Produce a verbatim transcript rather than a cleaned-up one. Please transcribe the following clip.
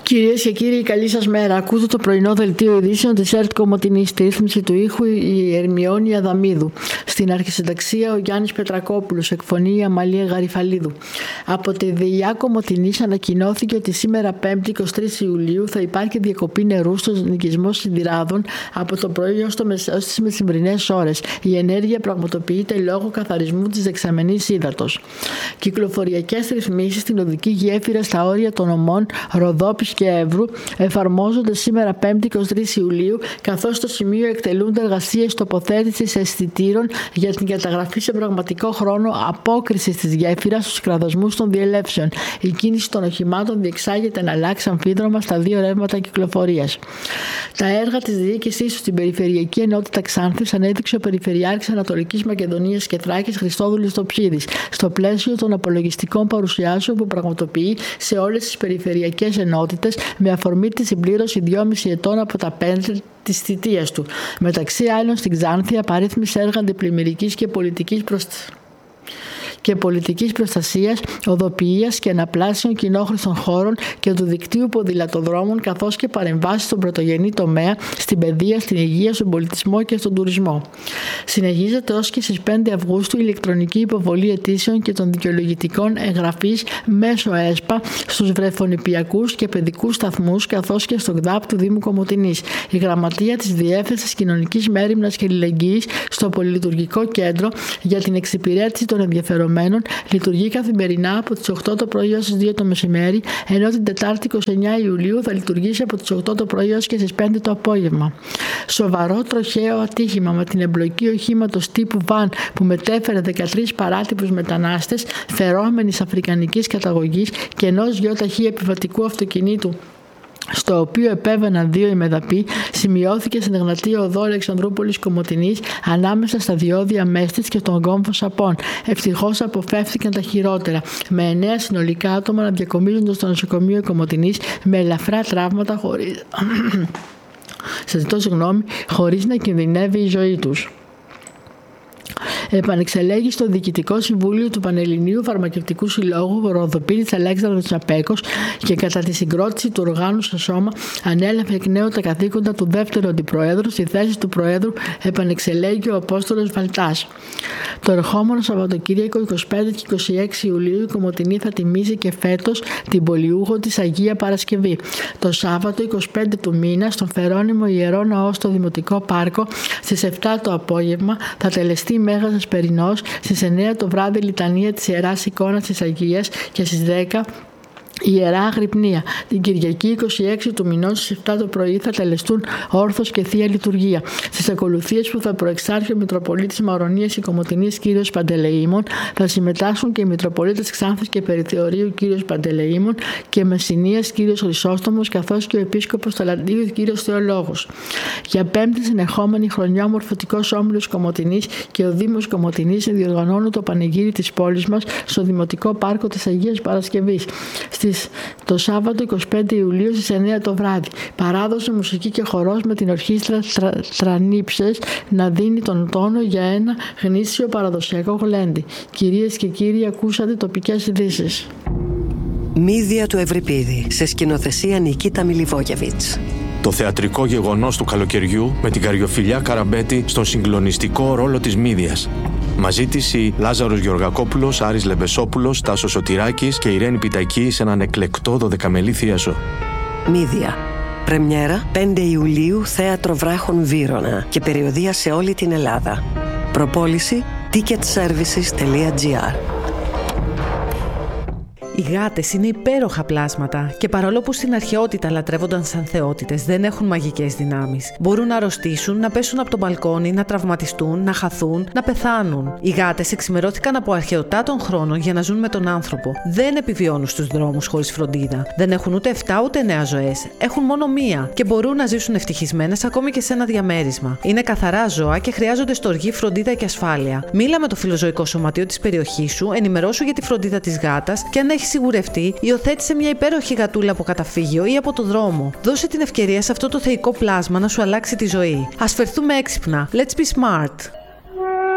Κυρίες και κύριοι, καλή σας μέρα. Ακούτε το πρωινό δελτίο ειδήσεων της ΕΡΤ Κομοτηνής. Στη ρύθμιση του ήχου η Ερμιόνη Αδαμίδου. Στην αρχισυνταξία ο Γιάννης Πετρακόπουλος. Εκφωνή η Αμαλία Γαριφαλίδου. Από τη ΔΕΙΑ Κομοτηνής ανακοινώθηκε ότι σήμερα Πέμπτη εικοστή τρίτη Ιουλίου θα υπάρχει διακοπή νερού στον νοικισμό Σιδηράδων από το πρωί έως τις μεσημβρινές ώρες. Η ενέργεια πραγματοποιείται λόγω καθαρισμού της δεξαμενής ύδατος. Κυκλοφοριακές ρυθμίσεις στην οδική γέφυρα στα όρια των ομών Ροδόπης και Εύρου εφαρμόζονται σήμερα Πέμπτη εικοστή τρίτη Ιουλίου, καθώς στο σημείο εκτελούνται εργασίες τοποθέτησης αισθητήρων για την καταγραφή σε πραγματικό χρόνο απόκρισης της γέφυρας στους κραδασμούς των διελεύσεων. Η κίνηση των οχημάτων διεξάγεται εναλλάξ αμφίδρομα στα δύο ρεύματα κυκλοφορίας. Τα έργα της διοίκησής στην Περιφερειακή Ενότητα Ξάνθης ανέδειξε ο Περιφερειάρχης Ανατολικής Μακεδονίας και Θράκης Χριστόδουλος Τοψίδης, στο πλαίσιο των απολογιστικών παρουσιάσεων που πραγματοποιεί σε όλες τις περιφερειακές ενότητες με αφορμή τη συμπλήρωση δυόμισι ετών από τα πέντε της θητείας του. Μεταξύ άλλων, στην Ξάνθη απαρίθμησε έργα αντιπλημμυρικής και πολιτικής προστασίας. και πολιτικής προστασίας, οδοποιίας και αναπλάσεων κοινόχρηστων χώρων και του δικτύου ποδηλατοδρόμων, καθώς και παρεμβάσεις στον πρωτογενή τομέα, στην παιδεία, στην υγεία, στον πολιτισμό και στον τουρισμό. Συνεχίζεται ως και στις πέντε Αυγούστου η ηλεκτρονική υποβολή αιτήσεων και των δικαιολογητικών εγγραφής μέσω ΕΣΠΑ στους βρεφονηπιακούς και παιδικούς σταθμούς, καθώς και στο ΚΔΑΠ του Δήμου Κομοτηνής. Η γραμματεία της Διεύθυνσης Κοινωνικής Μέριμνας και Αλληλεγγύης στο Πολυλειτουργικό Κέντρο για την εξυπηρέτηση των ενδιαφερομένων λειτουργεί καθημερινά από τις οκτώ το πρωί έως τις δύο το μεσημέρι, ενώ την Τετάρτη εικοστή ενάτη Ιουλίου θα λειτουργήσει από τις οκτώ το πρωί έως και στις πέντε το απόγευμα. Σοβαρό τροχαίο ατύχημα με την εμπλοκή οχήματος τύπου βαν που μετέφερε δεκατρείς παράτυπους μετανάστες φερόμενης αφρικανικής καταγωγής και ενός γεωταχή επιβατικού αυτοκινήτου, στο οποίο επέβαιναν δύο ημεδαποί, σημειώθηκε στην Εγνατία Οδό Αλεξανδρούπολης Κομοτηνής ανάμεσα στα διόδια Μέστης και τον κόμβο Σαπών. Ευτυχώς αποφεύθηκαν τα χειρότερα, με εννέα συνολικά άτομα να διακομίζονται στο νοσοκομείο Κομοτηνής με ελαφρά τραύματα χωρίς, Σας ζητώ συγγνώμη, χωρίς να κινδυνεύει η ζωή τους. Επανεξελέγει στο Διοικητικό Συμβούλιο του Πανελληνίου Φαρμακευτικού Συλλόγου Ροδοπίτης Αλέξανδρος Τσαπέκος και κατά τη συγκρότηση του οργάνου στο σώμα ανέλαβε εκ νέου τα καθήκοντα του δεύτερου αντιπροέδρου. Στη θέση του Προέδρου επανεξελέγει ο Απόστολος Βαλτάς. Το ερχόμενο Σαββατοκύριακο εικοστή πέμπτη και εικοστή έκτη Ιουλίου η Κομοτηνή θα τιμήσει και φέτος την πολιούχο της Αγία Παρασκευή. Το Σάββατο εικοστή πέμπτη του μήνα στον Φερόνιμο Ιερό Ναό στο Δημοτικό Πάρκο στις επτά το απόγευμα θα τελεστεί Μέγας Ασπερινός, στις εννέα το βράδυ λιτανία της Ιεράς Εικόνας της Αγίας και στις δέκα η Ιερά Αγρυπνία. Την Κυριακή εικοστή έκτη του μηνός στις επτά το πρωί θα τελεστούν όρθος και Θεία Λειτουργία. Στις ακολουθίες που θα προεξάρχει ο Μητροπολίτης Μαυρονίας και Κομοτηνής κ. Παντελεήμων θα συμμετάσχουν και οι Μητροπολίτες Ξάνθης και Περιθεωρίου κ. Παντελεήμων και Μεσσηνίας κ. Χρυσόστομος, καθώς και ο Επίσκοπος Ταλαντίου κ. Θεολόγος. Για πέμπτη συνεχόμενη χρονιά ο Μορφωτικός Όμιλος Κομοτηνής και ο Δήμος Κομοτηνής διοργανώνουν το πανηγύρι της πόλης μας στο Δημοτικό Πάρκο της Αγίας Παρασκευής. Το Σάββατο εικοστή πέμπτη Ιουλίου στις εννέα το βράδυ. Παράδοση, μουσική και χορός με την ορχήστρα τρα, Τρανίψες να δίνει τον τόνο για ένα γνήσιο παραδοσιακό γλέντι. Κυρίες και κύριοι, ακούσατε τοπικές ειδήσεις. Μύδια του Ευρυπίδη, σε σκηνοθεσία Νικίτα Μιλιβόγεβιτς. Το θεατρικό γεγονός του καλοκαιριού με την Καριοφιλιά Καραμπέτη στον συγκλονιστικό ρόλο της Μύδιας. Μαζί της οι Λάζαρος Γεωργακόπουλος, Άρης Λεμπεσόπουλος, Τάσος Σωτηράκης και Ιρένη Πιτακή σε έναν εκλεκτό δωδεκαμελή θίασο. Μύδια. Πρεμιέρα πέντε Ιουλίου, Θέατρο Βράχων Βύρωνα και περιοδεία σε όλη την Ελλάδα. Προπόληση ticketservices τελεία gr. Οι γάτες είναι υπέροχα πλάσματα και παρόλο που στην αρχαιότητα λατρεύονταν σαν θεότητες, δεν έχουν μαγικές δυνάμεις. Μπορούν να αρρωστήσουν, να πέσουν από το μπαλκόνι, να τραυματιστούν, να χαθούν, να πεθάνουν. Οι γάτες εξημερώθηκαν από αρχαιοτά των χρόνων για να ζουν με τον άνθρωπο. Δεν επιβιώνουν στους δρόμους χωρίς φροντίδα. Δεν έχουν ούτε εφτά ούτε εννέα ζωές. Έχουν μόνο μία και μπορούν να ζήσουν ευτυχισμένες ακόμη και σε ένα διαμέρισμα. Είναι καθαρά ζώα και χρειάζονται στοργή, φροντίδα και ασφάλεια. Μίλα με το φιλοζωικό σωματείο της περιοχής σου, ενημερώσου για τη φροντίδα της γάτας και αν έχει σιγουρευτεί, υιοθέτησε μια υπέροχη γατούλα από καταφύγιο ή από το δρόμο. Δώσε την ευκαιρία σε αυτό το θεϊκό πλάσμα να σου αλλάξει τη ζωή. Ας φερθούμε έξυπνα. Let's be smart.